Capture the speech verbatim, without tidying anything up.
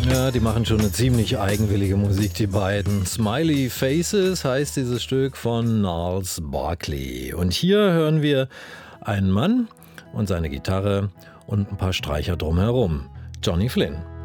Ja, die machen schon eine ziemlich eigenwillige Musik, die beiden. Smiley Faces heißt dieses Stück von Gnarls Barkley. Und hier hören wir einen Mann und seine Gitarre und ein paar Streicher drumherum. Johnny Flynn.